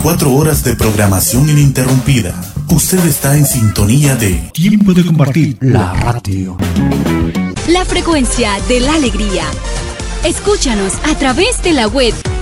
24 horas de programación ininterrumpida. Usted está en sintonía de Tiempo de Compartir, la radio. La frecuencia de la alegría. Escúchanos a través de la web